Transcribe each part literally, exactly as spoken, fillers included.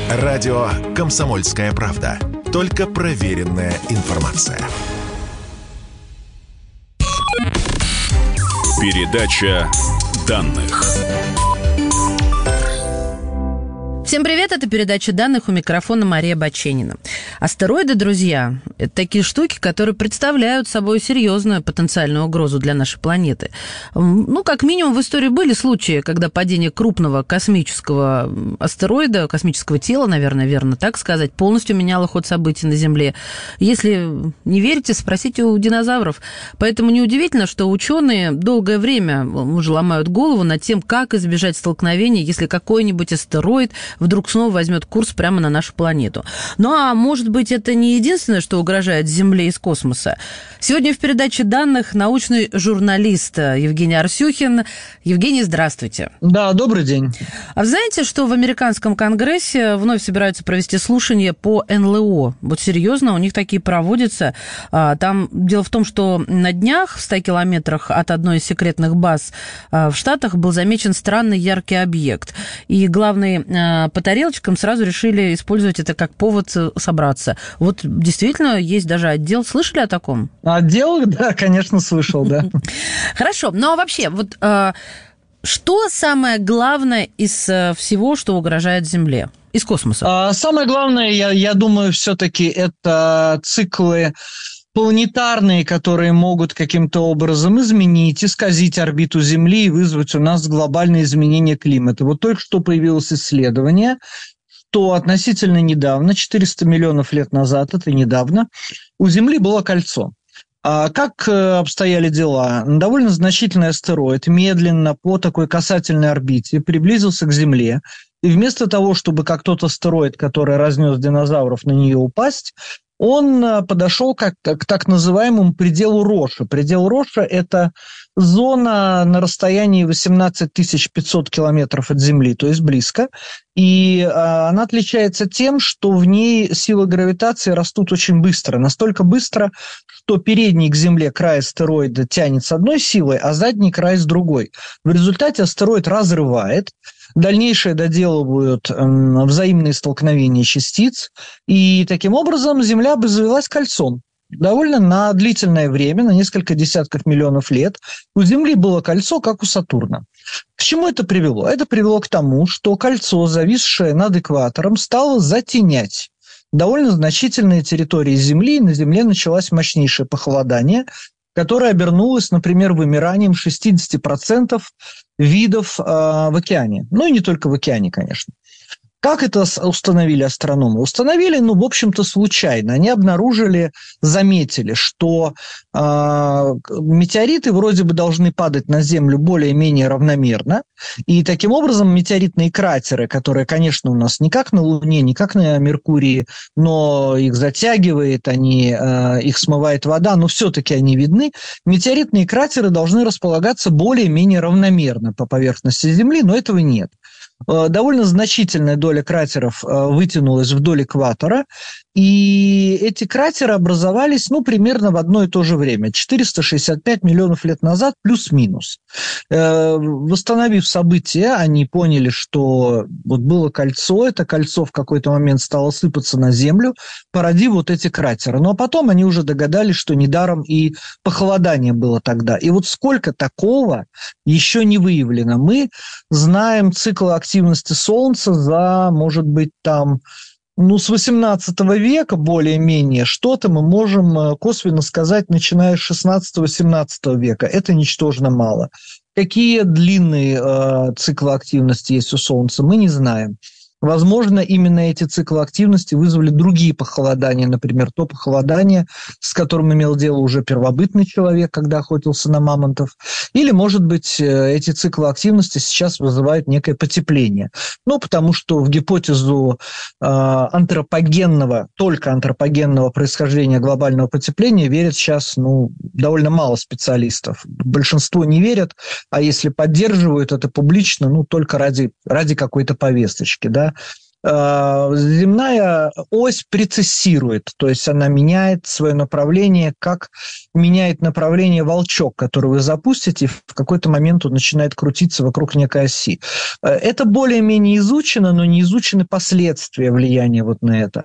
Радио «Комсомольская правда». Только проверенная информация. Передача данных. Всем привет, это передача данных, у микрофона Мария Баченина. Астероиды, друзья, это такие штуки, которые представляют собой серьезную потенциальную угрозу для нашей планеты. Ну, как минимум, в истории были случаи, когда падение крупного космического астероида, космического тела, наверное, верно так сказать, полностью меняло ход событий на Земле. Если не верите, спросите у динозавров. Поэтому неудивительно, что ученые долгое время уже ломают голову над тем, как избежать столкновения, если какой-нибудь астероид вдруг снова возьмет курс прямо на нашу планету. Ну, а может быть, это не единственное, что угрожает Земле из космоса. Сегодня в передаче данных научный журналист Евгений Арсюхин. Евгений, здравствуйте. Да, добрый день. А вы знаете, что в американском конгрессе вновь собираются провести слушания по эн эл о? Вот серьезно, у них такие проводятся. Там дело в том, что на днях в ста километрах от одной из секретных баз в Штатах был замечен странный яркий объект. И главный по тарелочкам сразу решили использовать это как повод собраться. Вот действительно есть даже отдел. Слышали о таком? Отдел, да, конечно, слышал, да. Хорошо. Ну, а вообще, вот что самое главное из всего, что угрожает Земле? Из космоса. Самое главное, я, я думаю, все-таки это циклы планетарные, которые могут каким-то образом изменить, исказить орбиту Земли и вызвать у нас глобальные изменения климата. Вот только что появилось исследование, что относительно недавно, четыреста миллионов лет назад, это недавно, у Земли было кольцо. А как обстояли дела? Довольно значительный астероид медленно по такой касательной орбите приблизился к Земле, и вместо того, чтобы как тот астероид, который разнес динозавров, на нее упасть, он подошел как, к так называемому пределу Роша. Предел Роша – это зона на расстоянии восемнадцать тысяч пятьсот километров от Земли, то есть близко. И а, она отличается тем, что в ней силы гравитации растут очень быстро. Настолько быстро, что передний к Земле край астероида тянет с одной силой, а задний край с другой. В результате астероид разрывает. Дальнейшее доделывают э, взаимные столкновения частиц. И таким образом Земля обзавелась кольцом. Довольно на длительное время, на несколько десятков миллионов лет, у Земли было кольцо, как у Сатурна. К чему это привело? Это привело к тому, что кольцо, зависшее над экватором, стало затенять довольно значительные территории Земли, и на Земле началось мощнейшее похолодание, которое обернулось, например, вымиранием шестьдесят процентов видов э, в океане. Ну и не только в океане, конечно. Как это установили астрономы? Установили, ну, в общем-то, случайно. Они обнаружили, заметили, что э, метеориты вроде бы должны падать на Землю более-менее равномерно. И таким образом метеоритные кратеры, которые, конечно, у нас не как на Луне, не как на Меркурии, но их затягивает, они, э, их смывает вода, но все-таки они видны. Метеоритные кратеры должны располагаться более-менее равномерно по поверхности Земли, но этого нет. Довольно значительная доля кратеров вытянулась вдоль экватора, и эти кратеры образовались, ну, примерно в одно и то же время, четыреста шестьдесят пять миллионов лет назад, плюс-минус. Восстановив события, они поняли, что вот было кольцо, это кольцо в какой-то момент стало сыпаться на Землю, породив вот эти кратеры. Ну, а потом они уже догадались, что недаром и похолодание было тогда. И вот сколько такого еще не выявлено. Мы знаем цикл активности Солнца за, может быть, там, ну, с восемнадцатого века более-менее что-то мы можем косвенно сказать, начиная с шестнадцатого-семнадцатого века. Это ничтожно мало. Какие длинные э, циклы активности есть у Солнца, мы не знаем. Возможно, именно эти циклы активности вызвали другие похолодания, например, то похолодание, с которым имел дело уже первобытный человек, когда охотился на мамонтов. Или, может быть, эти циклы активности сейчас вызывают некое потепление. Ну, потому что в гипотезу э, антропогенного, только антропогенного происхождения глобального потепления верят сейчас, ну, довольно мало специалистов. Большинство не верят, а если поддерживают это публично, ну, только ради, ради какой-то повесточки, да. Земная ось прецессирует, то есть она меняет свое направление, как меняет направление волчок, который вы запустите, и в какой-то момент он начинает крутиться вокруг некой оси. Это более-менее изучено, но не изучены последствия влияния вот на это.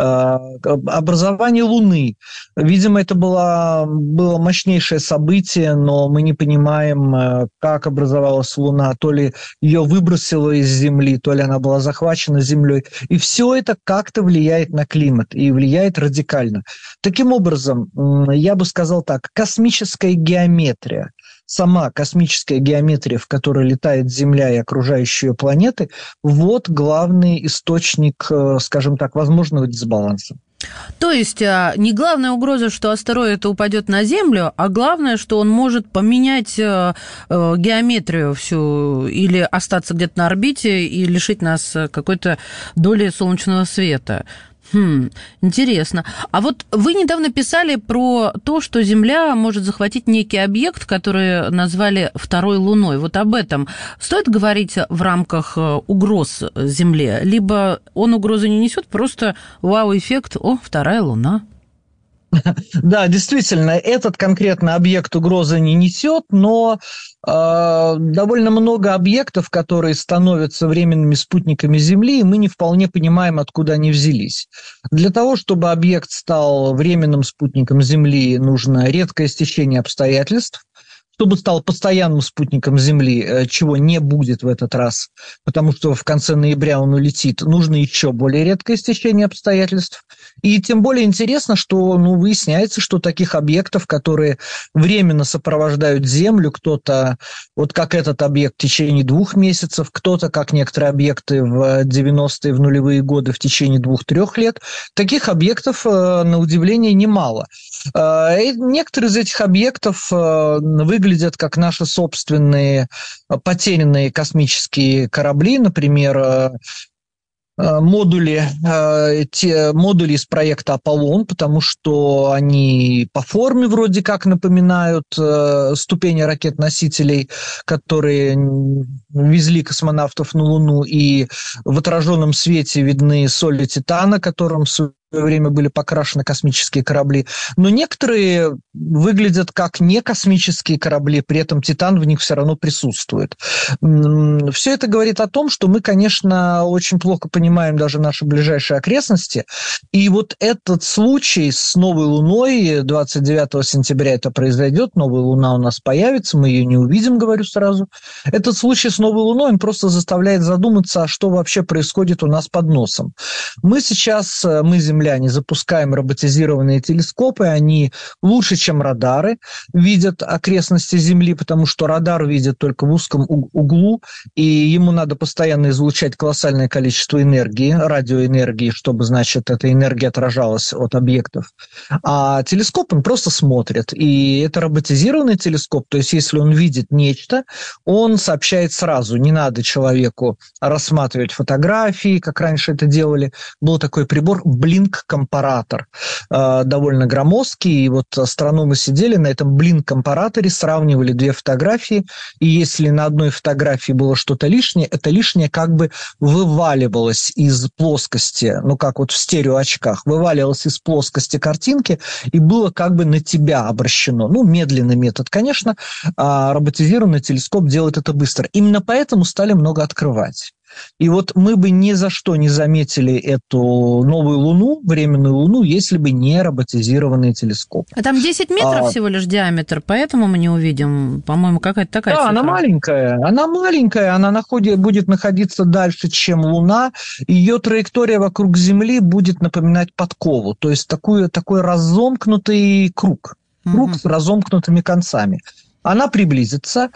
Образование Луны. Видимо, это было, было мощнейшее событие, но мы не понимаем, как образовалась Луна. То ли ее выбросило из Земли, то ли она была захвачена Землей. И все это как-то влияет на климат, и влияет радикально. Таким образом, я бы сказал так, космическая геометрия, сама космическая геометрия, в которой летает Земля и окружающие ее планеты, вот главный источник, скажем так, возможного дисбаланса. То есть не главная угроза, что астероид упадет на Землю, а главное, что он может поменять геометрию всю или остаться где-то на орбите и лишить нас какой-то доли солнечного света. Хм, интересно. А вот вы недавно писали про то, что Земля может захватить некий объект, который назвали второй Луной. Вот об этом стоит говорить в рамках угроз Земле? Либо он угрозы не несет, просто вау-эффект, о, вторая Луна. Да, действительно, этот конкретно объект угрозы не несет, но э, довольно много объектов, которые становятся временными спутниками Земли, и мы не вполне понимаем, откуда они взялись. Для того, чтобы объект стал временным спутником Земли, нужно редкое стечение обстоятельств. Чтобы стал постоянным спутником Земли, чего не будет в этот раз, потому что в конце ноября он улетит, нужно еще более редкое стечение обстоятельств. И тем более интересно, что ну, выясняется, что таких объектов, которые временно сопровождают Землю, кто-то, вот как этот объект в течение двух месяцев, кто-то, как некоторые объекты в девяностые, в нулевые годы в течение двух-трех лет, таких объектов, на удивление, немало. И некоторые из этих объектов выглядят выглядят как наши собственные потерянные космические корабли, например, модули, те модули из проекта «Аполлон», потому что они по форме вроде как напоминают ступени ракет-носителей, которые везли космонавтов на Луну, и в отраженном свете видны соли титана, которым в свое время были покрашены космические корабли. Но некоторые выглядят как не космические корабли, при этом титан в них все равно присутствует. Все это говорит о том, что мы, конечно, очень плохо понимаем даже наши ближайшие окрестности. И вот этот случай с новой Луной, двадцать девятого сентября это произойдет, новая Луна у нас появится, мы ее не увидим, говорю сразу. Этот случай с новой Луной, он просто заставляет задуматься, а что вообще происходит у нас под носом. Мы сейчас, мы, земляне, запускаем роботизированные телескопы, они лучше, чем радары, видят окрестности Земли, потому что радар видит только в узком углу, и ему надо постоянно излучать колоссальное количество энергии, радиоэнергии, чтобы, значит, эта энергия отражалась от объектов. А телескоп, он просто смотрит, и это роботизированный телескоп, то есть если он видит нечто, он сообщает сразу, не надо человеку рассматривать фотографии, как раньше это делали. Был такой прибор Blink-компаратор, э, довольно громоздкий, и вот астрономы сидели на этом Blink-компараторе, сравнивали две фотографии, и если на одной фотографии было что-то лишнее, это лишнее как бы вываливалось из плоскости, ну как вот в стереоочках, вываливалось из плоскости картинки и было как бы на тебя обращено. Ну, медленный метод, конечно, а роботизированный телескоп делает это быстро. Именно поэтому стали много открывать. И вот мы бы ни за что не заметили эту новую Луну, временную Луну, если бы не роботизированный телескоп. А там десять метров а, всего лишь диаметр, поэтому мы не увидим, по-моему, какая-то такая да, цифра. она маленькая, она маленькая, она находит, будет находиться дальше, чем Луна, ее траектория вокруг Земли будет напоминать подкову, то есть такой, такой разомкнутый круг, круг угу. с разомкнутыми концами. Она приблизится,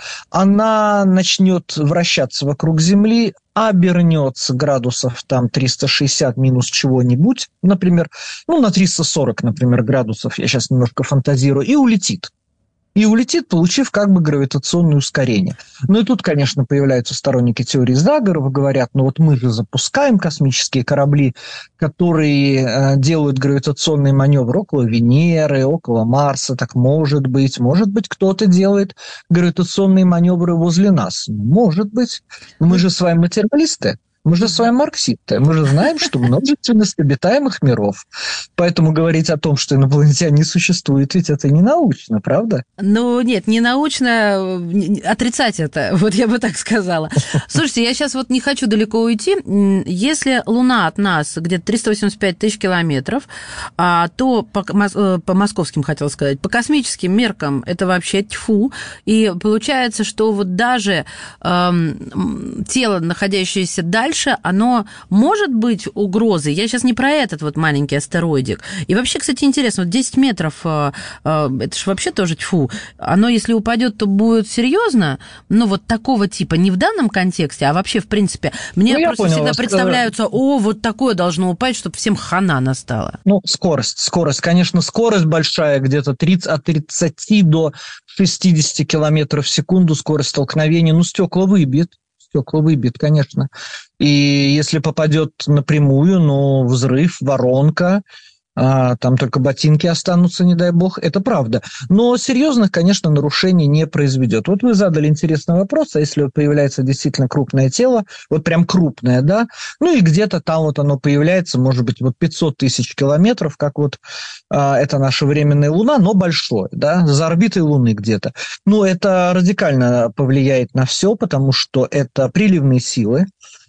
она начнет вращаться вокруг Земли, обернется градусов там триста шестьдесят минус чего-нибудь, например, ну на триста сорок, например, градусов, я сейчас немножко фантазирую, и улетит. И улетит, получив как бы гравитационное ускорение. Ну и тут, конечно, появляются сторонники теории заговоров, говорят, ну вот мы же запускаем космические корабли, которые э, делают гравитационный маневр около Венеры, около Марса, так может быть. Может быть, кто-то делает гравитационные маневры возле нас. Может быть. Мы же с вами материалисты. Мы же с вами марксисты, мы же знаем, что множественность обитаемых миров. Поэтому говорить о том, что инопланетян не существует, ведь это не научно, правда? Ну, нет, не научно отрицать это, вот я бы так сказала. Слушайте, я сейчас вот не хочу далеко уйти. Если Луна от нас где-то триста восемьдесят пять тысяч километров, то по, по московским, хотела сказать, по космическим меркам это вообще тьфу. И получается, что вот даже э, тело, находящееся дальше, оно может быть угрозой. Я сейчас не про этот вот маленький астероидик. И вообще, кстати, интересно, вот десять метров, это же вообще тоже тьфу. Оно, если упадет, то будет серьезно, но вот такого типа, не в данном контексте, а вообще, в принципе, мне ну, просто понял, всегда вас... представляются, о, вот такое должно упасть, чтобы всем хана настала. Ну, скорость, скорость, конечно, скорость большая, где-то тридцать, от тридцати до шестидесяти километров в секунду скорость столкновения, ну, стекла выбьет. Стекла выбьет, конечно. И если попадет напрямую, ну, взрыв, воронка, а, там только ботинки останутся, не дай бог, это правда. Но серьезных, конечно, нарушений не произведет. Вот вы задали интересный вопрос, а если появляется действительно крупное тело, вот прям крупное, да, ну и где-то там вот оно появляется, может быть, вот пятьсот тысяч километров, как вот а, это наша временная Луна, но большое, да, за орбитой Луны где-то. Ну, это радикально повлияет на все, потому что это приливные силы,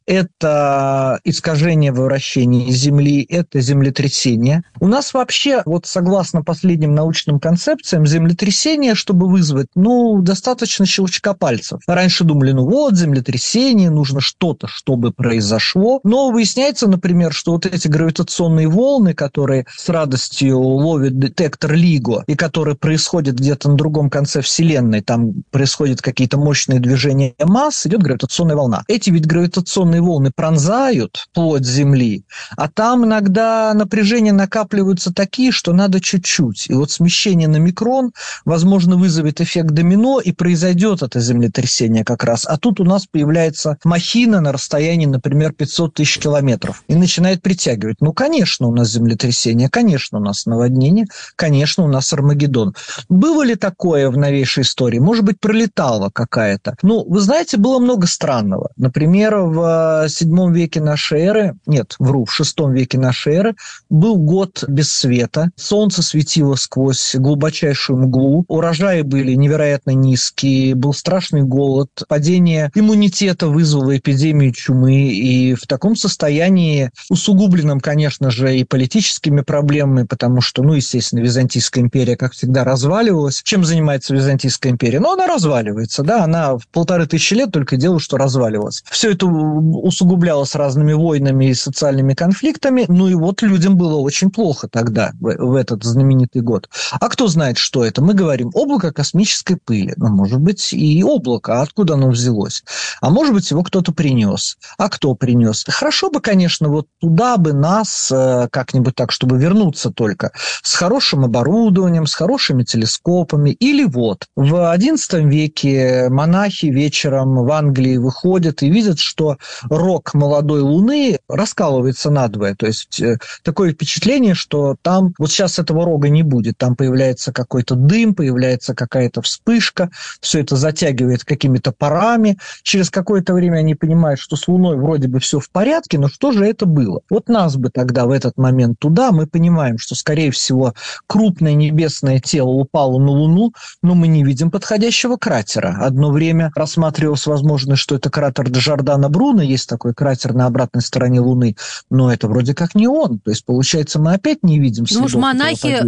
это искажение вращения Земли, это землетрясение. У нас вообще, вот согласно последним научным концепциям, землетрясение, чтобы вызвать, ну, достаточно щелчка пальцев. Раньше думали, ну вот, землетрясение, нужно что-то, чтобы произошло. Но выясняется, например, что вот эти гравитационные волны, которые с радостью ловит детектор Лиго, и которые происходят где-то на другом конце Вселенной, там происходят какие-то мощные движения масс, идет гравитационная волна. Эти ведь гравитационные волны пронзают плоть Земли, а там иногда напряжения накапливаются такие, что надо чуть-чуть. И вот смещение на микрон, возможно, вызовет эффект домино, и произойдет это землетрясение как раз. А тут у нас появляется махина на расстоянии, например, пятьсот тысяч километров и начинает притягивать. Ну, конечно, у нас землетрясение, конечно, у нас наводнение, конечно, у нас Армагеддон. Было ли такое в новейшей истории? Может быть, пролетала какая-то. Ну, вы знаете, было много странного. Например, в в седьмом веке нашей эры, нет, вру, в шестом веке нашей эры был год без света, солнце светило сквозь глубочайшую мглу, урожаи были невероятно низкие, был страшный голод, падение иммунитета вызвало эпидемию чумы, и в таком состоянии, усугубленном, конечно же, и политическими проблемами, потому что, ну, естественно, Византийская империя, как всегда, разваливалась. Чем занимается Византийская империя? Ну, она разваливается, да, она в полторы тысячи лет только делала, что разваливалась. Все это усугублялось разными войнами и социальными конфликтами, ну и вот людям было очень плохо тогда, в, в этот знаменитый год. А кто знает, что это? Мы говорим, облако космической пыли. Ну, может быть, и облако, а откуда оно взялось? А может быть, его кто-то принес. А кто принес? Хорошо бы, конечно, вот туда бы нас э, как-нибудь так, чтобы вернуться только, с хорошим оборудованием, с хорошими телескопами. Или вот, в одиннадцатом веке монахи вечером в Англии выходят и видят, что рог молодой Луны раскалывается надвое. То есть э, такое впечатление, что там вот сейчас этого рога не будет. Там появляется какой-то дым, появляется какая-то вспышка, все это затягивает какими-то парами. Через какое-то время они понимают, что с Луной вроде бы все в порядке, но что же это было? Вот нас бы тогда в этот момент туда, мы понимаем, что, скорее всего, крупное небесное тело упало на Луну, но мы не видим подходящего кратера. Одно время рассматривалась возможность, что это кратер Джордано Бруно, есть такой кратер на обратной стороне Луны, но это вроде как не он. То есть, получается, мы опять не видим следов. Ну уж монахи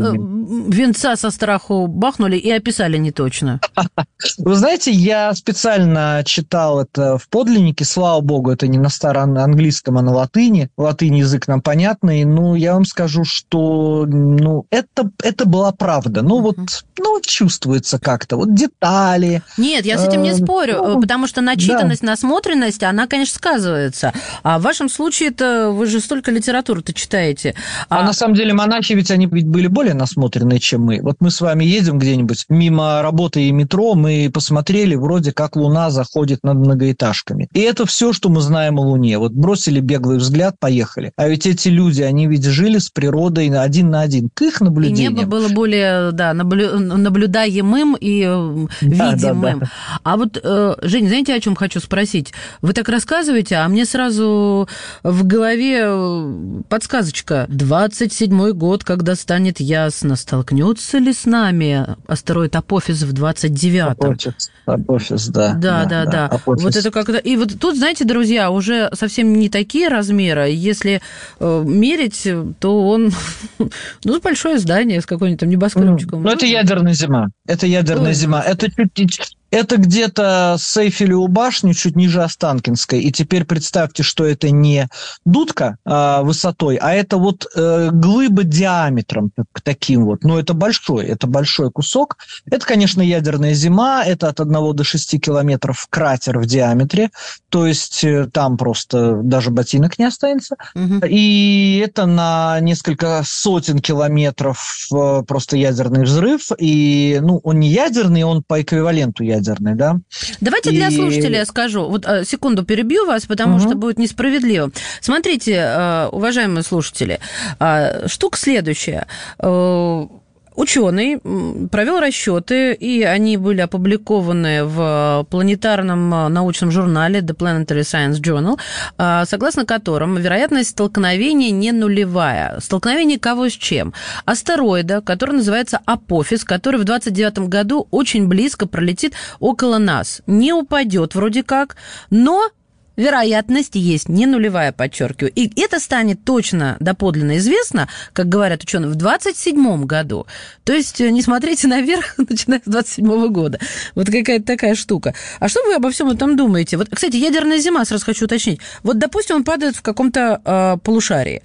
венца со страху бахнули и описали не точно. Вы знаете, я специально читал это в подлиннике, слава богу, это не на староанглийском, а на латыни. Латынь язык нам понятный, ну, я вам скажу, что ну, это, это была правда. Ну, вот, ну, чувствуется как-то, вот детали. Нет, я с этим не спорю, ну, потому что начитанность, да. насмотренность, она, конечно, сказывается. А в вашем случае-то вы же столько литературы-то читаете. А, а на самом деле монахи ведь они ведь были более насмотренные, чем мы. Вот мы с вами едем где-нибудь мимо работы и метро, мы посмотрели, вроде как Луна заходит над многоэтажками. И это все, что мы знаем о Луне. Вот бросили беглый взгляд, поехали. А ведь эти люди, они ведь жили с природой один на один. К их наблюдениям. И небо было более, да, наблю... наблюдаемым и видимым. Да, да, да. А вот, Жень, знаете, о чем хочу спросить? Вы так рассказываете, рассказываете, а мне сразу в голове подсказочка. двадцать седьмой год, когда станет ясно, столкнется ли с нами астероид Апофис в двадцать девятом. Апофис, Апофис, да. Да, да, да. да. Апофис. Вот это как-то... И вот тут, знаете, друзья, уже совсем не такие размеры. Если э, мерить, то он... ну, большое здание с какой-нибудь там небоскребчиком. Ну, это ядерная зима. Это ядерная Ой. зима. Это чуть... Это где-то с Эйфелеву башню, чуть ниже Останкинской. И теперь представьте, что это не дудка э, высотой, а это вот э, глыба диаметром таким вот. Ну, это большой, это большой кусок. Это, конечно, ядерная зима. Это от одного до шести километров кратер в диаметре. То есть э, там просто даже ботинок не останется. Угу. И это на несколько сотен километров э, просто ядерный взрыв. И, ну, он не ядерный, он по эквиваленту ядерный. Ядерный, да? Давайте и... для слушателя скажу. Вот секунду перебью вас, потому угу. что будет несправедливо. Смотрите, уважаемые слушатели, штука следующая. Ученый провел расчеты, и они были опубликованы в планетарном научном журнале The Planetary Science Journal, согласно которым вероятность столкновения не нулевая. Столкновение кого с чем? Астероида, который называется Апофис, который в двадцать девятом году очень близко пролетит около нас. Не упадет вроде как, но... вероятность есть, не нулевая, подчеркиваю. И это станет точно доподлинно известно, как говорят ученые, в двадцать седьмом году. То есть не смотрите наверх, начиная с двадцать седьмого года. Вот какая-то такая штука. А что вы обо всем этом думаете? Вот, кстати, ядерная зима, сразу хочу уточнить. Вот, допустим, он падает в каком-то э, полушарии.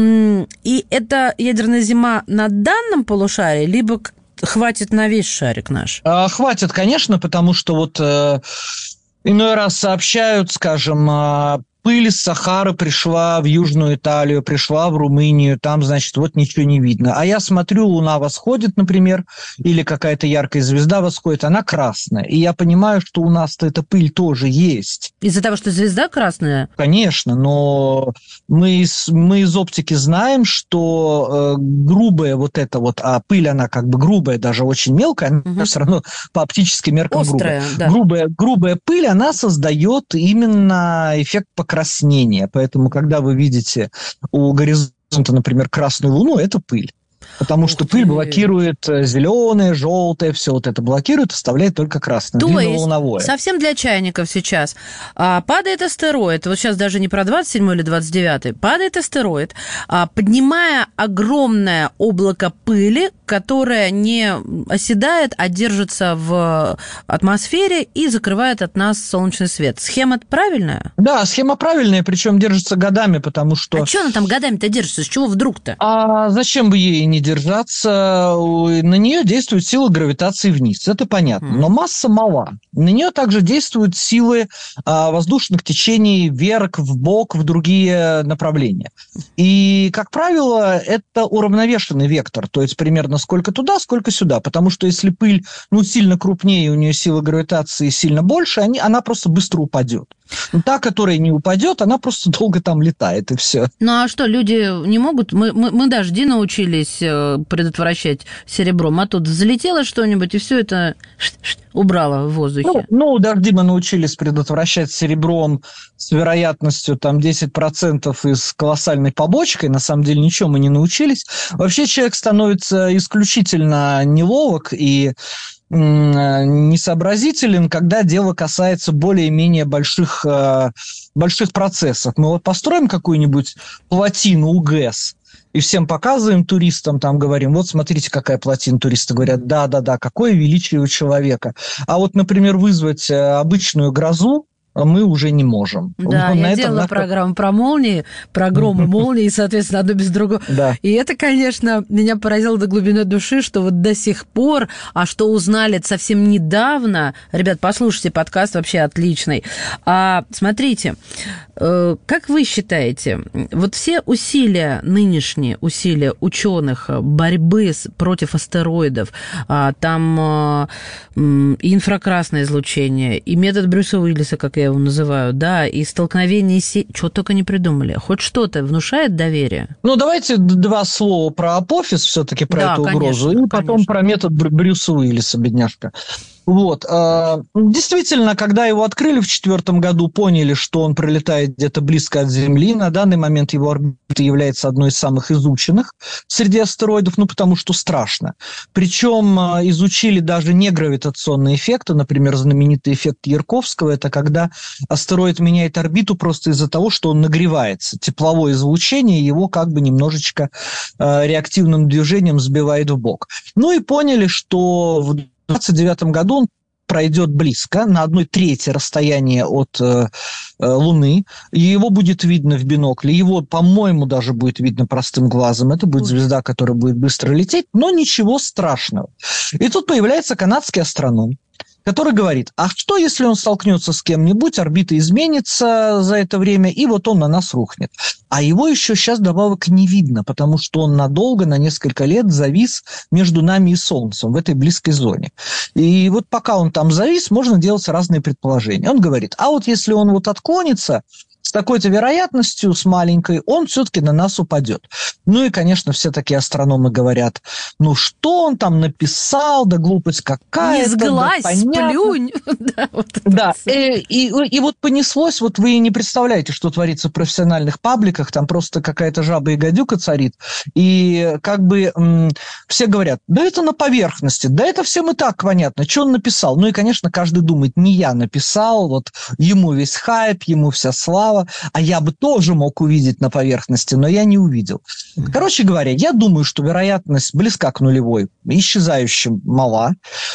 И это ядерная зима на данном полушарии, либо хватит на весь шарик наш? А, хватит, конечно, потому что вот... Э... Иной раз сообщают, скажем, пыль с Сахары пришла в Южную Италию, пришла в Румынию, там, значит, вот ничего не видно. А я смотрю, Луна восходит, например, или какая-то яркая звезда восходит, она красная. И я понимаю, что у нас-то эта пыль тоже есть. Из-за того, что звезда красная? Конечно, но мы из, мы из оптики знаем, что э, грубая вот эта вот, а пыль, она как бы грубая, даже очень мелкая, она угу. все равно по оптическим меркам острая, грубая. Да. Грубая, грубая пыль, она создает именно эффект покраснения. Поэтому, когда вы видите у горизонта, например, красную луну, это пыль. Потому Ух что ты. Пыль блокирует зеленое, желтое, все вот это блокирует, оставляет только красное, длинноволновое. Совсем для чайников сейчас. А, падает астероид, вот сейчас даже не про двадцать седьмой или двадцать девятый, падает астероид, а, поднимая огромное облако пыли, которое не оседает, а держится в атмосфере и закрывает от нас солнечный свет. Схема правильная? Да, схема правильная, причем держится годами, потому что... А что она там годами-то держится? С чего вдруг-то? А зачем бы ей не держаться? На нее действует сила гравитации вниз, это понятно. Но масса мала. На нее также действуют силы а, воздушных течений вверх, вбок, в другие направления. И, как правило, это уравновешенный вектор, то есть примерно сколько туда, сколько сюда. Потому что если пыль ну, сильно крупнее, у нее сила гравитации сильно больше, они, она просто быстро упадет. Но та, которая не упадет, она просто долго там летает, и все. Ну а что, люди не могут? Мы, мы, мы дожди научились предотвращать серебром, а тут залетело что-нибудь, и все это убрало в воздухе. Ну, ну, дожди мы научились предотвращать серебром с вероятностью там десять процентов и с колоссальной побочкой. На самом деле ничего мы не научились. Вообще человек становится исключительно неловок и несообразителен, когда дело касается более-менее больших, больших процессов. Мы вот построим какую-нибудь плотину УГЭС, и всем показываем туристам, там говорим, вот смотрите, какая плотина. Туристы говорят, да-да-да, какое величие у человека. А вот, например, вызвать обычную грозу мы уже не можем. Да, Но я делала нафиг... программу про молнии, про громы молнии, и, соответственно, одно без другого. Да. И это, конечно, меня поразило до глубины души, что вот до сих пор, а что узнали совсем недавно, ребят, послушайте, подкаст вообще отличный. А, смотрите, как вы считаете, вот все усилия, нынешние усилия ученых борьбы с, против астероидов, там и инфракрасное излучение, и метод Брюса Уиллиса, как я его называю, да, и столкновение сил, чего только не придумали. Хоть что-то внушает доверие? Ну, давайте два слова про Апофис все-таки, про да, эту конечно, угрозу, и потом конечно. Про метод Брюса Уиллиса, бедняжка. Вот. Действительно, когда его открыли в две тысячи четвёртом году, поняли, что он пролетает где-то близко от Земли. На данный момент его орбита является одной из самых изученных среди астероидов, ну, потому что страшно. Причем изучили даже негравитационные эффекты, например, знаменитый эффект Ярковского. Это когда астероид меняет орбиту просто из-за того, что он нагревается. Тепловое излучение его как бы немножечко э, реактивным движением сбивает в бок. Ну и поняли, что в двадцать девятом году он пройдет близко, на одной трети расстояния от э, э, Луны. И его будет видно в бинокле. Его, по-моему, даже будет видно простым глазом. Это будет звезда, которая будет быстро лететь, но ничего страшного. И тут появляется канадский астроном, который говорит, а что, если он столкнется с кем-нибудь, орбита изменится за это время, и вот он на нас рухнет. А его еще сейчас добавок не видно, потому что он надолго, на несколько лет завис между нами и Солнцем в этой близкой зоне. И вот пока он там завис, можно делать разные предположения. Он говорит, а вот если он вот отклонится с такой-то вероятностью, с маленькой, он все-таки на нас упадет. Ну и, конечно, все такие астрономы говорят, ну что он там написал, да глупость какая-то. Не сглазь, да, сплюнь. Да, вот да. И, и, и вот понеслось, вот вы не представляете, что творится в профессиональных пабликах, там просто какая-то жаба и гадюка царит, и как бы м, все говорят, да это на поверхности, да это всем и так понятно, что он написал. Ну и, конечно, каждый думает, не я написал, вот ему весь хайп, ему вся слава, а я бы тоже мог увидеть на поверхности, но я не увидел. Короче говоря, я думаю, что вероятность близка к нулевой, исчезающе мала.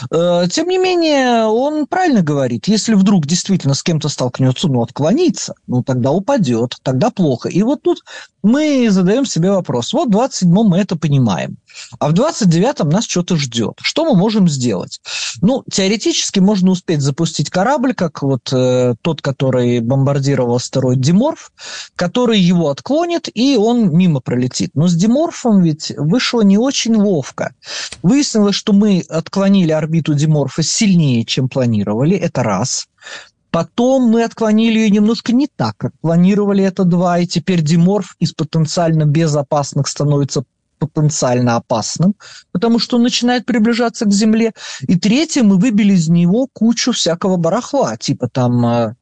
Тем не менее, он правильно говорит, если вдруг действительно с кем-то столкнется, ну, отклонится, ну, тогда упадет, тогда плохо. И вот тут мы задаем себе вопрос. Вот в двадцать седьмом мы это понимаем, а в двадцать девятом нас что-то ждет. Что мы можем сделать? Ну, теоретически можно успеть запустить корабль, как вот э, тот, который бомбардировал астероид Диморф, который его отклонит, и он мимо пролетит. Но с Диморфом ведь вышло не очень ловко. Выяснилось, что мы отклонили орбиту Диморфа сильнее, чем планировали. Это раз. Потом мы отклонили ее немножко не так, как планировали, это два. И теперь Диморф из потенциально безопасных становится потенциально опасным, потому что он начинает приближаться к Земле. И третье, мы выбили из него кучу всякого барахла, типа там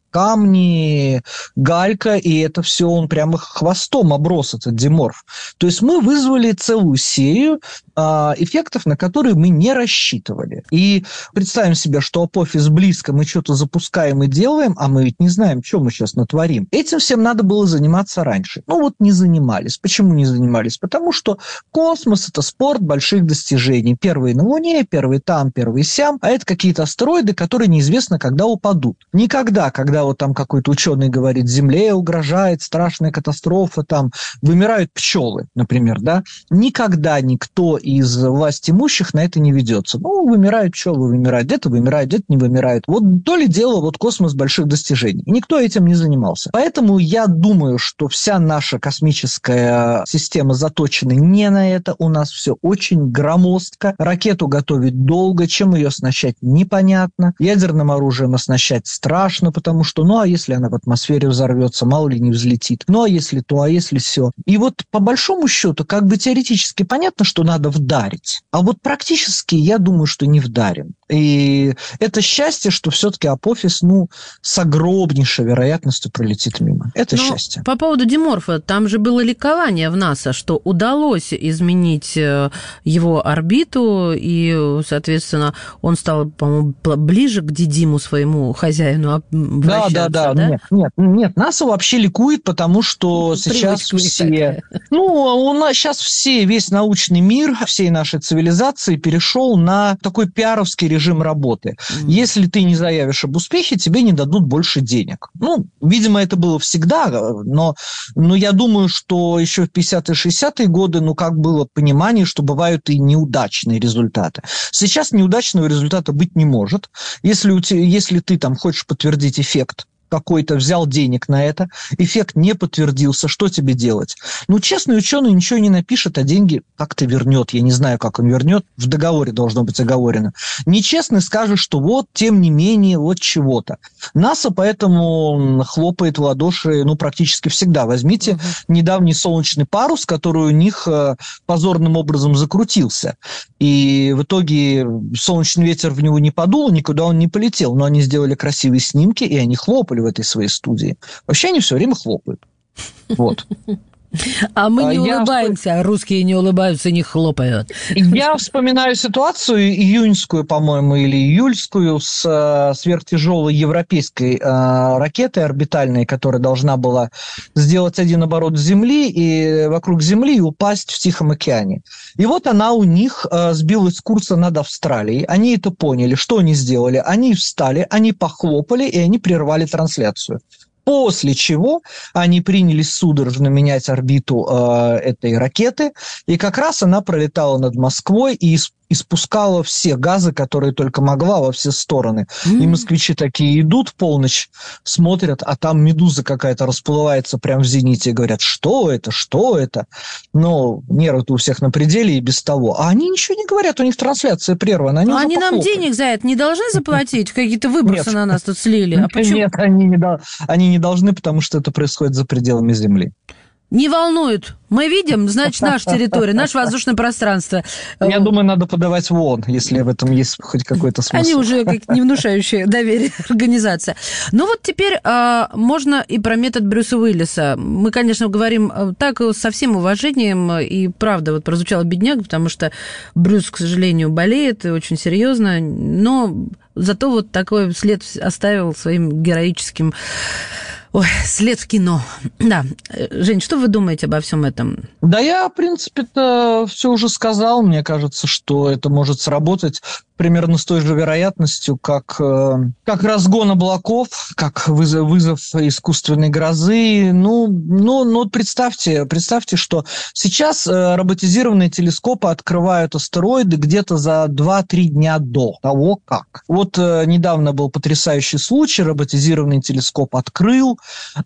камни, галька, и это все он прямо хвостом оброс, этот Диморф. То есть мы вызвали целую серию а, эффектов, на которые мы не рассчитывали. И представим себе, что апофиз близко, мы что-то запускаем и делаем, а мы ведь не знаем, что мы сейчас натворим. Этим всем надо было заниматься раньше. Ну вот не занимались. Почему не занимались? Потому что космос – это спорт больших достижений. Первые на Луне, первые там, первые сям, а это какие-то астероиды, которые неизвестно, когда упадут. Никогда, когда вот там какой-то ученый говорит, Земле угрожает страшная катастрофа, там вымирают пчелы, например, да, никогда никто из власть имущих на это не ведется. Ну, вымирают пчелы, вымирают, где-то вымирают, где-то не вымирают. Вот то ли дело вот космос больших достижений. И никто этим не занимался. Поэтому я думаю, что вся наша космическая система заточена не на это. У нас все очень громоздко. Ракету готовить долго. Чем ее оснащать, непонятно. Ядерным оружием оснащать страшно, потому что, ну, а если она в атмосфере взорвется, мало ли не взлетит. Ну, а если то, а если все. И вот по большому счету, как бы теоретически понятно, что надо вдарить. А вот практически я думаю, что не вдарим. И это счастье, что все-таки апофиз, ну, с огромнейшей вероятностью пролетит мимо. Это Но счастье. По поводу Диморфа, там же было ликование в НАСА, что удалось изменить его орбиту, и, соответственно, он стал, по-моему, ближе к Дидиму, своему хозяину, да, да, да, да. Нет, нет, нет, НАСА вообще ликует, потому что ну, сейчас все... Ну, у нас сейчас все, весь научный мир, всей нашей цивилизации перешел на такой пиаровский режим работы. Mm. Если ты не заявишь об успехе, тебе не дадут больше денег. Ну, видимо, это было всегда, но, но я думаю, что еще в пятидесятые шестидесятые годы, ну, как было понимание, что бывают и неудачные результаты. Сейчас неудачного результата быть не может. Если, у тебя, если ты там хочешь подтвердить эффект, какой-то взял денег на это, эффект не подтвердился, что тебе делать? Ну, честный ученый ничего не напишет, а деньги как-то вернет. Я не знаю, как он вернет, в договоре должно быть оговорено. Нечестный скажет, что вот, тем не менее, вот чего-то. НАСА поэтому хлопает в ладоши, ну, практически всегда. Возьмите uh-huh. недавний солнечный парус, который у них э, позорным образом закрутился. И в итоге солнечный ветер в него не подул, никуда он не полетел. Но они сделали красивые снимки, и они хлопали в этой своей студии. Вообще они все время хлопают. Вот. А мы не я улыбаемся, а русские не улыбаются, не хлопают. Я вспоминаю ситуацию июньскую, по-моему, или июльскую с э, сверхтяжелой европейской э, ракетой орбитальной, которая должна была сделать один оборот Земли и вокруг Земли и упасть в Тихом океане. И вот она у них э, сбилась с курса над Австралией. Они это поняли. Что они сделали? Они встали, они похлопали, и они прервали трансляцию. После чего они принялись судорожно менять орбиту э, этой ракеты, и как раз она пролетала над Москвой и испускала все газы, которые только могла, во все стороны. Mm. И москвичи такие идут в полночь, смотрят, а там медуза какая-то расплывается прямо в зените, и говорят, что это, что это? Но нервы-то у всех на пределе и без того. А они ничего не говорят, у них трансляция прервана. Они, они нам денег за это не должны заплатить? Какие-то выбросы на нас тут слили? А почему? Нет, они не, они не должны, потому что это происходит за пределами Земли. Не волнует. Мы видим, значит, наша территория, наше воздушное пространство. Я думаю, надо подавать в ООН, если в этом есть хоть какой-то смысл. Они уже как не внушающие доверие организация. Ну вот теперь а, можно и про метод Брюса Уиллиса. Мы, конечно, говорим так со всем уважением, и правда, вот прозвучало бедняк, потому что Брюс, к сожалению, болеет, и очень серьезно, но зато вот такой след оставил своим героическим... Ой, след в кино. Да. Жень, что вы думаете обо всем этом? Да я, в принципе-то, все уже сказал. Мне кажется, что это может сработать примерно с той же вероятностью, как, как разгон облаков, как вызов, вызов искусственной грозы. Ну, ну, ну представьте, представьте, что сейчас роботизированные телескопы открывают астероиды где-то за два-три дня до того, как. Вот недавно был потрясающий случай, роботизированный телескоп открыл,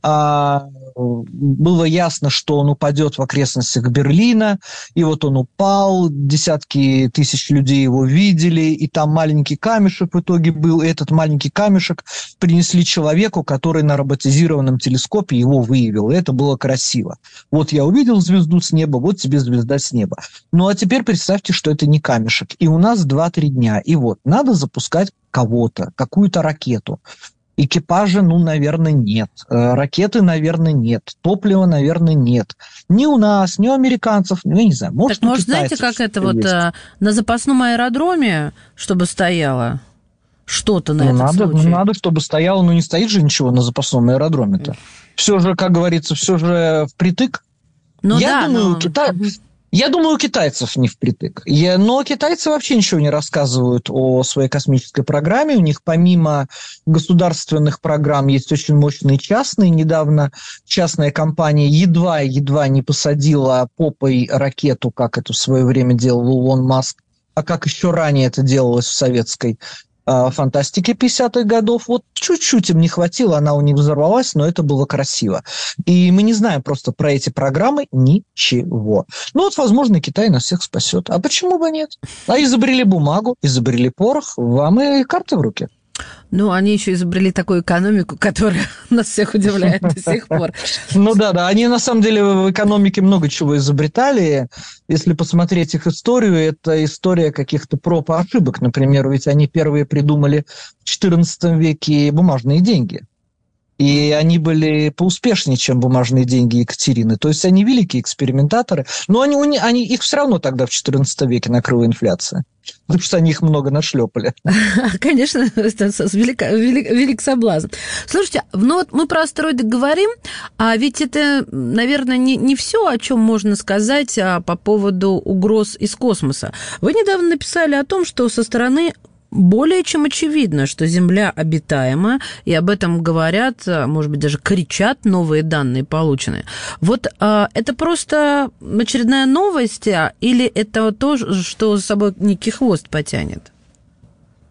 а, было ясно, что он упадет в окрестностях Берлина, и вот он упал, десятки тысяч людей его видели, и там маленький камешек в итоге был, и этот маленький камешек принесли человеку, который на роботизированном телескопе его выявил, и это было красиво. Вот я увидел звезду с неба, вот тебе звезда с неба. Ну а теперь представьте, что это не камешек, и у нас два-три дня, и вот надо запускать кого-то, какую-то ракету. Экипажа, ну, наверное, нет. Ракеты, наверное, нет. Топлива, наверное, нет. Ни у нас, ни у американцев, ну, я не знаю. Может, так, может, знаете, как это вот а, на запасном аэродроме, чтобы стояло что-то на ну, этот надо, случай? Надо, чтобы стояло, но не стоит же ничего на запасном аэродроме-то. Все же, как говорится, все же впритык. Ну, я да, думаю, но... Китай... Я думаю, у китайцев не впритык. Я, но китайцы вообще ничего не рассказывают о своей космической программе. У них помимо государственных программ есть очень мощные частные. Недавно частная компания едва-едва не посадила попой ракету, как это в свое время делал Илон Маск, а как еще ранее это делалось в советской фантастики пятидесятых годов. Вот чуть-чуть им не хватило, она у них взорвалась, но это было красиво. И мы не знаем просто про эти программы ничего. Ну вот, возможно, Китай нас всех спасет. А почему бы нет? А изобрели бумагу, изобрели порох, вам и карты в руке. Ну, они еще изобрели такую экономику, которая нас всех удивляет до сих пор. Ну да, да, они на самом деле в экономике много чего изобретали. Если посмотреть их историю, это история каких-то проб и ошибок. Например, ведь они первые придумали в четырнадцатом веке бумажные деньги. И они были поуспешнее, чем бумажные деньги Екатерины. То есть они великие экспериментаторы, но они, они, их все равно тогда в четырнадцатом веке накрыла инфляция. Потому что они их много нашлепали. Конечно, это велик, велик, велик соблазн. Слушайте, ну вот мы про астероиды говорим, а ведь это, наверное, не, не все, о чем можно сказать а, по поводу угроз из космоса. Вы недавно написали о том, что со стороны более чем очевидно, что Земля обитаема, и об этом говорят, может быть, даже кричат новые данные полученные. Вот а, это просто очередная новость, или это то, что за собой некий хвост потянет?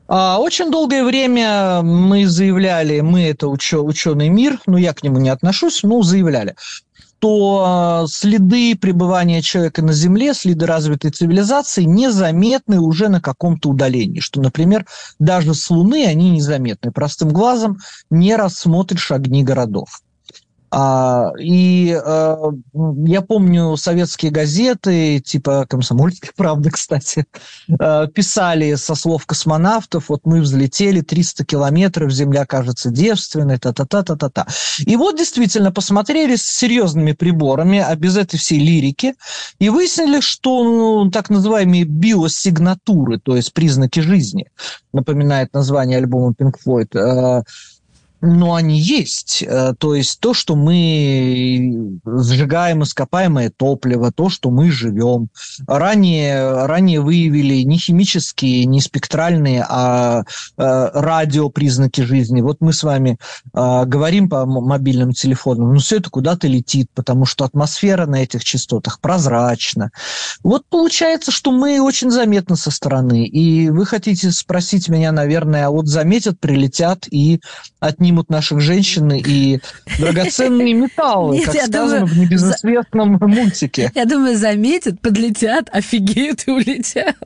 Очень долгое время мы заявляли, мы это учё, ученый мир, но я к нему не отношусь, но заявляли, что следы пребывания человека на Земле, следы развитой цивилизации незаметны уже на каком-то удалении. Что, например, даже с Луны они незаметны. Простым глазом не рассмотришь огни городов. А, и а, я помню, советские газеты, типа «Комсомольская правда», кстати, а, писали со слов космонавтов: вот мы взлетели триста километров, Земля кажется девственной, та-та-та-та-та-та. И вот действительно посмотрели с серьезными приборами, а без этой всей лирики, и выяснили, что ну, так называемые биосигнатуры, то есть признаки жизни, напоминает название альбома Pink Floyd, а, но они есть. То есть то, что мы сжигаем ископаемое топливо, то, что мы живем. Ранее, ранее выявили не химические, не спектральные, а радиопризнаки жизни. Вот мы с вами говорим по мобильным телефонам, но все это куда-то летит, потому что атмосфера на этих частотах прозрачна. Вот получается, что мы очень заметны со стороны. И вы хотите спросить меня, наверное, а вот заметят, прилетят и отнимут наших женщин и драгоценные металлы, Нет, как сказано думаю, в небезызвестном за... мультике. Я думаю, заметят, подлетят, офигеют и улетят.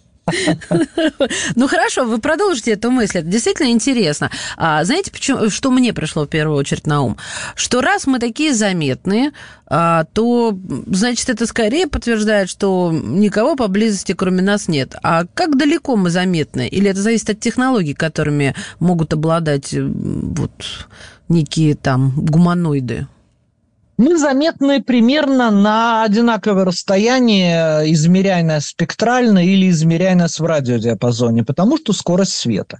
Ну хорошо, вы продолжите эту мысль, это действительно интересно. А, знаете, почему, что мне пришло в первую очередь на ум? Что раз мы такие заметные, а, то, значит, это скорее подтверждает, что никого поблизости кроме нас нет. А как далеко мы заметны? Или это зависит от технологий, которыми могут обладать вот некие там гуманоиды? Мы заметны примерно на одинаковое расстояние, измеряемое спектрально или измеряемое в радиодиапазоне, потому что скорость света.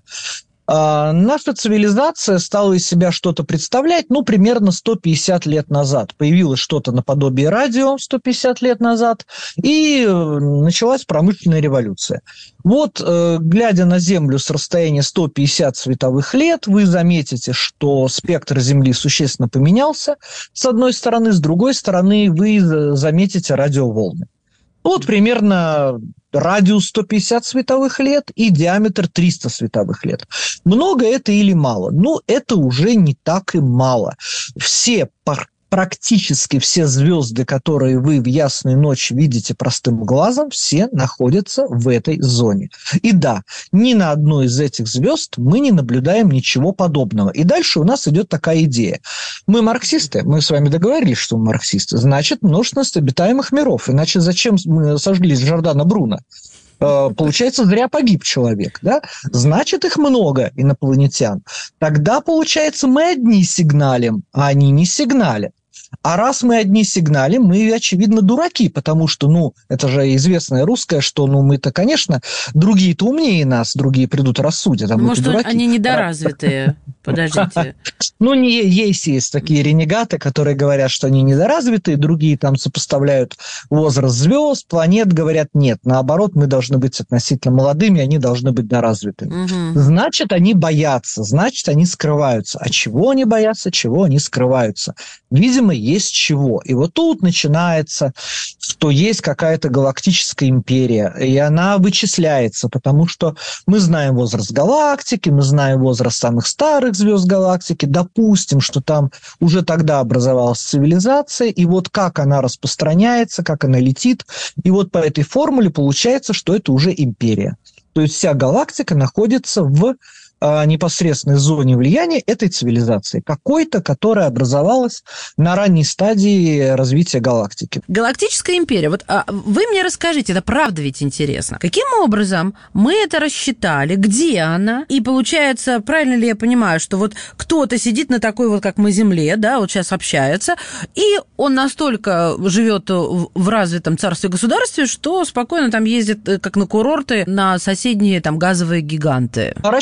А наша цивилизация стала из себя что-то представлять, ну, примерно сто пятьдесят лет назад. Появилось что-то наподобие радио сто пятьдесят лет назад, и началась промышленная революция. Вот, э, глядя на Землю с расстояния сто пятьдесят световых лет, вы заметите, что спектр Земли существенно поменялся, с одной стороны, с другой стороны, вы заметите радиоволны. Вот примерно радиус сто пятьдесят световых лет и диаметр триста световых лет. Много это или мало? Ну, это уже не так и мало. Все пар- практически все звезды, которые вы в ясную ночь видите простым глазом, все находятся в этой зоне. И да, ни на одной из этих звезд мы не наблюдаем ничего подобного. И дальше у нас идет такая идея. Мы марксисты, мы с вами договорились, что мы марксисты, значит, множественность обитаемых миров. Иначе зачем мы сожгли Джордано Бруно? Получается, зря погиб человек, да? Значит, их много, инопланетян. Тогда, получается, мы одни сигналим, а они не сигналят. А раз мы одни сигналим, мы, очевидно, дураки, потому что, ну, это же известное русское, что, ну, мы-то, конечно, другие-то умнее нас, другие придут рассудят, а мы-то дураки. Может, они недоразвитые? Подождите. Ну, не, есть, есть такие ренегаты, которые говорят, что они недоразвитые, другие там сопоставляют возраст звезд, планет, говорят, нет, наоборот, мы должны быть относительно молодыми, они должны быть доразвитыми. Угу. Значит, они боятся, значит, они скрываются. А чего они боятся, чего они скрываются? Видимо, есть чего. И вот тут начинается, что есть какая-то галактическая империя, и она вычисляется, потому что мы знаем возраст галактики, мы знаем возраст самых старых звезд галактики, допустим, что там уже тогда образовалась цивилизация, и вот как она распространяется, как она летит, и вот по этой формуле получается, что это уже империя. То есть вся галактика находится в непосредственной зоне влияния этой цивилизации, какой-то, которая образовалась на ранней стадии развития галактики. Галактическая империя. Вот а вы мне расскажите, это правда ведь интересно. Каким образом мы это рассчитали? Где она? И получается, правильно ли я понимаю, что вот кто-то сидит на такой вот, как мы, Земле, да, вот сейчас общается, и он настолько живет в развитом царстве и государстве, что спокойно там ездит, как на курорты, на соседние там газовые гиганты? Расчеты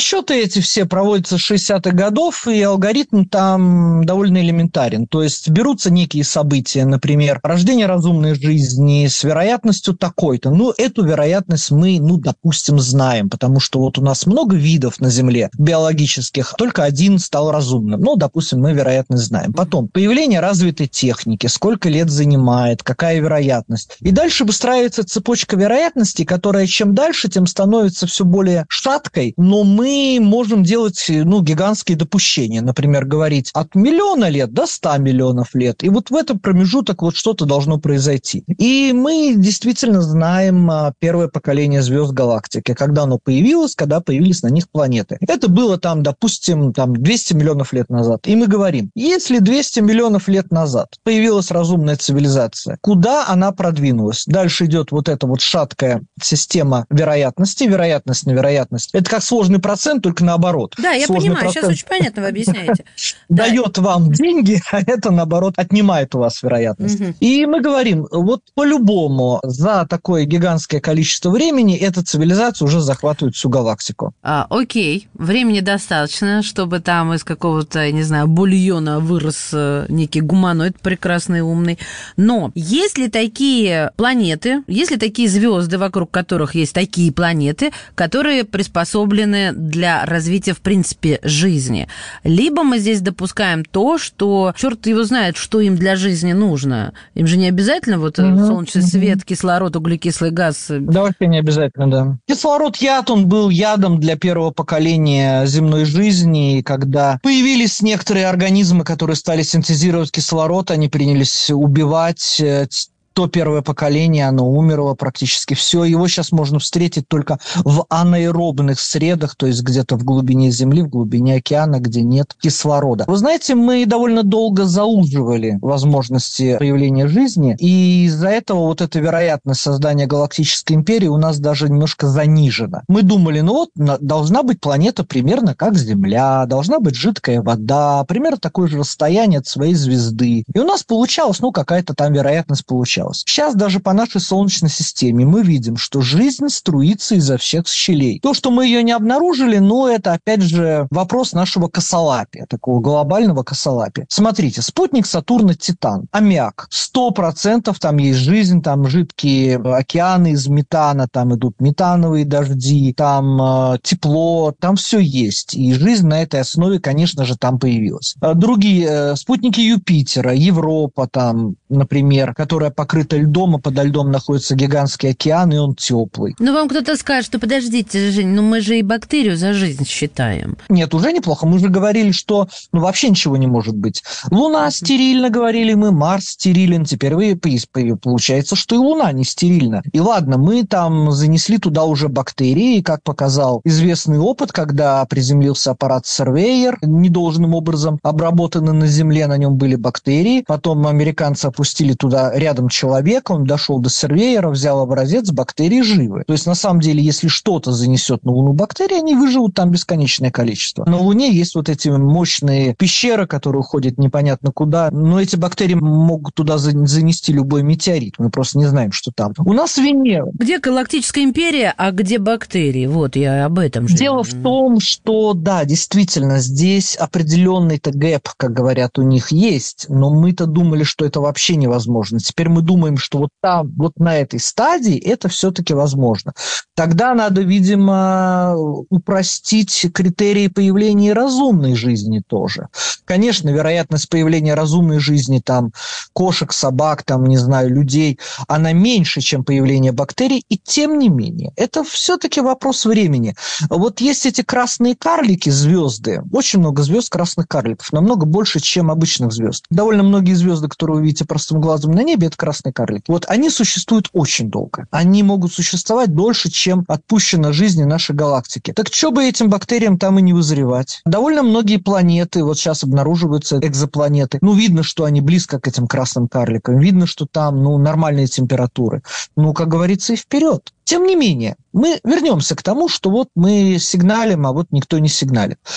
эти все проводятся с шестидесятых годов, и алгоритм там довольно элементарен. То есть берутся некие события, например, рождение разумной жизни с вероятностью такой-то. Ну, эту вероятность мы, ну, допустим, знаем, потому что вот у нас много видов на Земле биологических, только один стал разумным. Ну, допустим, мы вероятность знаем. Потом появление развитой техники, сколько лет занимает, какая вероятность. И дальше выстраивается цепочка вероятностей, которая чем дальше, тем становится все более шаткой, но мы можем делать, ну, гигантские допущения. Например, говорить от миллиона лет до ста миллионов лет. И вот в этом промежуток вот что-то должно произойти. И мы действительно знаем первое поколение звезд галактики, когда оно появилось, когда появились на них планеты. Это было там, допустим, там двести миллионов лет назад. И мы говорим, если двести миллионов лет назад появилась разумная цивилизация, куда она продвинулась? Дальше идет вот эта вот шаткая система вероятности, вероятность на вероятность. Это как сложный процент, только наоборот. Да, я сложный понимаю, процент сейчас очень понятно вы объясняете. дает вам деньги, а это, наоборот, отнимает у вас вероятность. Угу. И мы говорим, вот по-любому за такое гигантское количество времени эта цивилизация уже захватывает всю галактику. А, окей, времени достаточно, чтобы там из какого-то, не знаю, бульона вырос некий гуманоид прекрасный и умный. Но есть ли такие планеты, есть ли такие звезды, вокруг которых есть такие планеты, которые приспособлены для развития, в принципе, жизни? Либо мы здесь допускаем то, что черт его знает, что им для жизни нужно. Им же не обязательно вот mm-hmm. солнечный свет, кислород, углекислый газ. Да, вообще не обязательно, да. Кислород, яд, он был ядом для первого поколения земной жизни, когда появились некоторые организмы, которые стали синтезировать кислород, они принялись убивать. То первое поколение, оно умерло практически все. Его сейчас можно встретить только в анаэробных средах, то есть где-то в глубине Земли, в глубине океана, где нет кислорода. Вы знаете, мы довольно долго зауживали возможности появления жизни, и из-за этого вот эта вероятность создания галактической империи у нас даже немножко занижена. Мы думали, ну вот, должна быть планета примерно как Земля, должна быть жидкая вода, примерно такое же расстояние от своей звезды. И у нас получалось, ну, какая-то там вероятность получалась. Сейчас даже по нашей Солнечной системе мы видим, что жизнь струится изо всех щелей. То, что мы ее не обнаружили, ну, это, опять же, вопрос нашего косолапия, такого глобального косолапия. Смотрите, спутник Сатурна Титан, аммиак, сто процентов там есть жизнь, там жидкие океаны из метана, там идут метановые дожди, там э, тепло, там все есть. И жизнь на этой основе, конечно же, там появилась. Другие э, спутники Юпитера, Европа там, например, которая покрыта льдом, а подо льдом находится гигантский океан, и он теплый. Ну, вам кто-то скажет, что подождите, Жень, ну мы же и бактерию за жизнь считаем. Нет, уже неплохо. Мы же говорили, что ну, вообще ничего не может быть. Луна mm-hmm. стерильна, говорили мы, Марс стерилен. Теперь вы, получается, что и Луна не стерильна. И ладно, мы там занесли туда уже бактерии, как показал известный опыт, когда приземлился аппарат Surveyor, недолжным образом обработанный на Земле, на нем были бактерии. Потом американцы опустили туда рядом человека, он дошел до Surveyor, взял образец, бактерии живы. То есть, на самом деле, если что-то занесет на Луну бактерии, они выживут там бесконечное количество. На Луне есть вот эти мощные пещеры, которые уходят непонятно куда, но эти бактерии могут туда занести любой метеорит. Мы просто не знаем, что там. У нас Венера. Где галактическая империя, а где бактерии? Вот, я об этом же. Дело в том, что, да, действительно, здесь определенный-то гэп, как говорят, у них есть, но мы-то думали, что это вообще невозможно. Теперь мы думаем, что вот там, вот на этой стадии это все-таки возможно. Тогда надо, видимо, упростить критерии появления разумной жизни тоже. Конечно, вероятность появления разумной жизни, там, кошек, собак, там, не знаю, людей, она меньше, чем появление бактерий, и тем не менее, это все-таки вопрос времени. Вот есть эти красные карлики, звезды, очень много звезд красных карликов, намного больше, чем обычных звезд. Довольно многие звезды, которые вы видите простым глазом на небе, это красные карлики. Вот они существуют очень долго. Они могут существовать дольше, чем отпущена жизни нашей галактики. Так что бы этим бактериям там и не вызревать? Довольно многие планеты, вот сейчас обнаруживаются экзопланеты. Ну, видно, что они близко к этим красным карликам. Видно, что там, ну, нормальные температуры. Ну, как говорится, и вперед. Тем не менее, мы вернемся к тому, что вот мы сигналим, а вот никто не сигналит.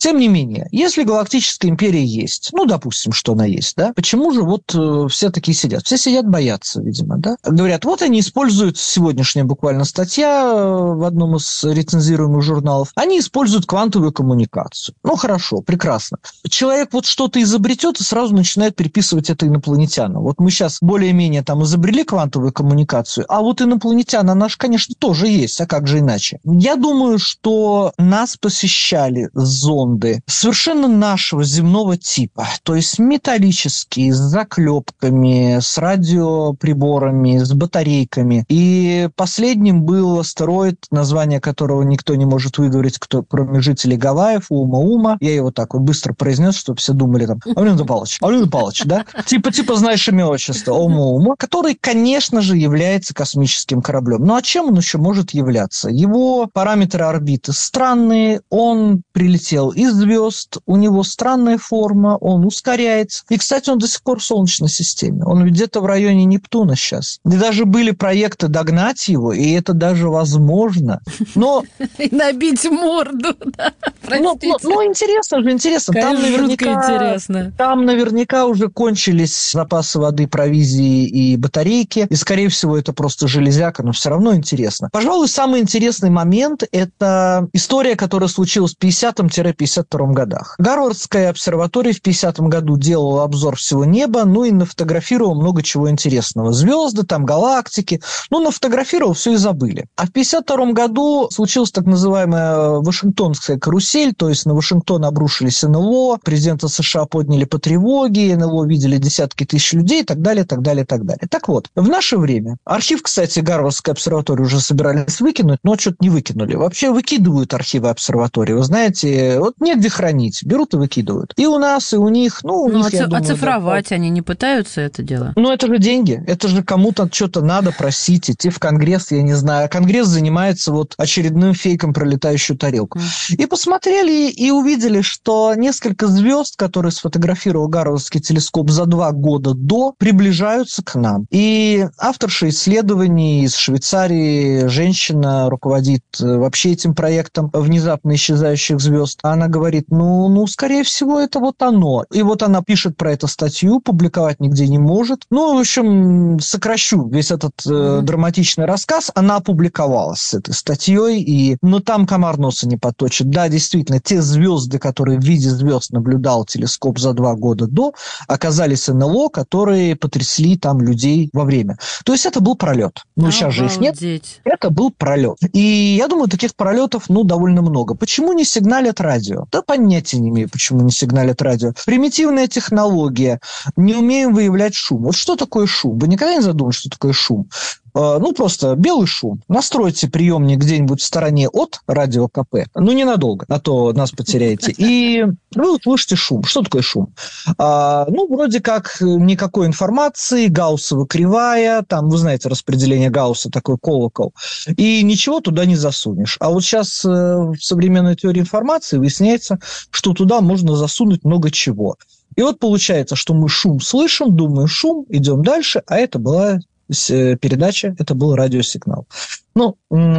Тем не менее, если галактическая империя есть, ну, допустим, что она есть, да, почему же вот э, все такие сидят? Все сидят, боятся, видимо, да. Говорят, вот они используют, сегодняшняя буквально статья э, в одном из рецензируемых журналов, они используют квантовую коммуникацию. Ну, хорошо, прекрасно. Человек вот что-то изобретет и сразу начинает приписывать это инопланетянам. Вот мы сейчас более-менее там изобрели квантовую коммуникацию, а вот инопланетян, она же, конечно, тоже есть, а как же иначе? Я думаю, что нас посещали зонды совершенно нашего земного типа, то есть металлические, с заклепками, с радиоприборами, с батарейками. И последним был астероид, название которого никто не может выговорить, кто, кроме жителей Гавайев, Ума-Ума. Я его так вот быстро произнес, чтобы все думали там, Алена Павлович, Алена Павлович, да? Типа, типа, знаешь имя отчество, Ума-Ума, который, конечно же, является космическим кораблем. Ну, а чем он еще может являться? Его параметры орбиты странные, он прилетел из звезд, у него странная форма, он ускоряется. И, кстати, он до сих пор в Солнечной системе. Он где-то в районе Нептуна сейчас. И даже были проекты догнать его, и это даже возможно. Но... И набить морду, да, простите. Ну, интересно же, интересно. Там наверняка, интересно. Там наверняка уже кончились запасы воды, провизии и батарейки, и, скорее всего, это просто железяка, но все равно интересно. Пожалуй, самый интересный момент – это история, которая случилась в пятидесятом-пятьдесят втором годах. Гарвардская обсерватория в пятидесятом году делала обзор всего неба, ну и нафотографировала много чего интересного. Звезды, там галактики, ну, нафотографировал, все и забыли. А в пятьдесят втором году случилась так называемая Вашингтонская карусель, то есть на Вашингтон обрушились эн эл о, президента США подняли по тревоге, эн эл о видели десятки тысяч людей и так далее, так далее, так далее. Так вот, в наше время, архив, кстати, Гарвардской обсерватории уже собирались выкинуть, но что-то не выкинули. Вообще выкидывают архивы обсерватории, вы знаете, вот негде хранить, берут и выкидывают. И у нас, и у них, ну, у ну, них, оц- я думаю... Оцифровать да, они не пытаются это дело? Ну, это же деньги, это же кому-то что-то надо просить, идти в Конгресс, я не знаю. А Конгресс занимается вот очередным фейком про летающую тарелку. Mm. И посмотрели, и увидели, что несколько звезд, которые сфотографировал Гарвардский телескоп за два года до, приближаются к нам. И авторша исследований из Швейцарии, женщина, руководит вообще этим проектом внезапно исчезающих звезд. Она говорит, ну, ну, скорее всего, это вот оно. И вот она пишет про это статью, публиковать нигде не может. Ну, в общем, сокращу весь этот э, mm-hmm. драматичный рассказ. Она опубликовалась с этой статьей, и, ну, там комар носа не поточит. Да, действительно, те звезды, которые в виде звезд наблюдал телескоп за два года до, оказались эн эл о, которые потрясли там людей во время. То есть это был пролет. Ну, Обалдеть. Сейчас же их нет. Это был пролет. И я думаю, таких пролетов, ну, довольно много. Почему не сигналят радио? Да понятия не имею, почему не сигналят радио. Примитивная технология. Не умеем выявлять шум. Вот что такое шум? Вы никогда не задумывались, что такое шум? Ну, просто белый шум. Настройте приемник где-нибудь в стороне от радио ка пэ. Ну, ненадолго, а то нас потеряете. И вы услышите шум. Что такое шум? А, ну, вроде как никакой информации, гауссова кривая, там, вы знаете, распределение Гаусса, такой колокол, и ничего туда не засунешь. А вот сейчас в современной теории информации выясняется, что туда можно засунуть много чего. И вот получается, что мы шум слышим, думаем шум, идем дальше, а это была передача, это был радиосигнал. Ну,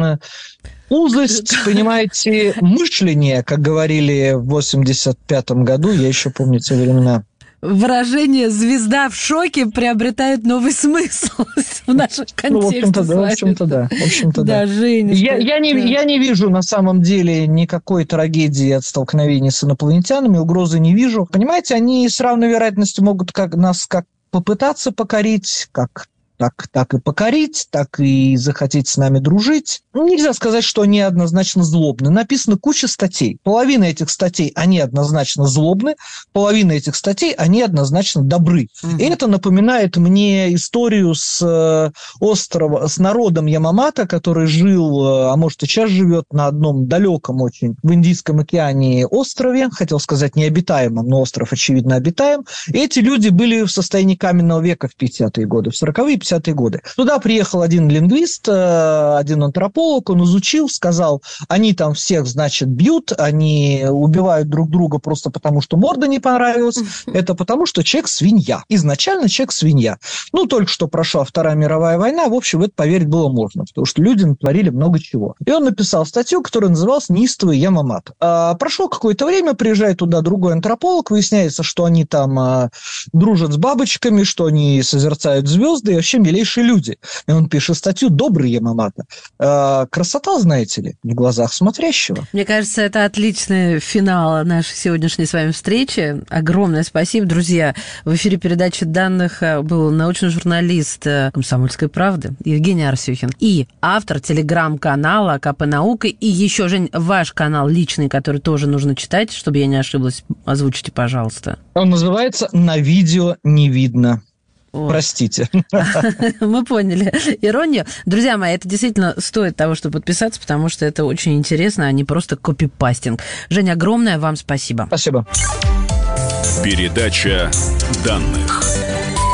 узость, понимаете, мышление, как говорили в восемьдесят пятом году, я еще помню те времена. Выражение «звезда в шоке» приобретает новый смысл в нашем контексте. Ну, в общем-то, да, в общем-то, да. В общем-то, да. Да, Женя, я, я, не, я не вижу, на самом деле, никакой трагедии от столкновения с инопланетянами, угрозы не вижу. Понимаете, они с равной вероятностью могут как, нас как попытаться покорить, как... Так, так и покорить, так и захотеть с нами дружить. Нельзя сказать, что они однозначно злобны. Написано куча статей. Половина этих статей, они однозначно злобны, половина этих статей, они однозначно добры. Mm-hmm. И это напоминает мне историю с э, острова, с народом Ямамато, который жил, э, а может и сейчас живет на одном далеком очень в Индийском океане острове, хотел сказать необитаемом, но остров, очевидно, обитаем. И эти люди были в состоянии каменного века в пятидесятые годы, в сороковые пятидесятые годы. Туда приехал один лингвист, один антрополог, он изучил, сказал, они там всех, значит, бьют, они убивают друг друга просто потому, что морда не понравилась, это потому, что человек свинья. Изначально человек свинья. Ну, только что прошла Вторая мировая война, в общем, в это поверить было можно, потому что люди натворили много чего. И он написал статью, которая называлась «Неистовый Ямамото». А, прошло какое-то время, приезжает туда другой антрополог, выясняется, что они там а, дружат с бабочками, что они созерцают звезды, и вообще милейшие люди. И он пишет статью «Добрый Ямамото». А, красота, знаете ли, в глазах смотрящего. Мне кажется, это отличный финал нашей сегодняшней с вами встречи. Огромное спасибо, друзья. В эфире передачи данных был научный журналист «Комсомольской правды» Евгений Арсюхин и автор телеграм-канала КП Наука, и еще, Жень, ваш канал личный, который тоже нужно читать, чтобы я не ошиблась. Озвучите, пожалуйста. Он называется «На видео не видно». О. Простите. Мы поняли иронию. Друзья мои, это действительно стоит того, чтобы подписаться, потому что это очень интересно, а не просто копипастинг. Женя, огромное вам спасибо. Спасибо. Передача данных.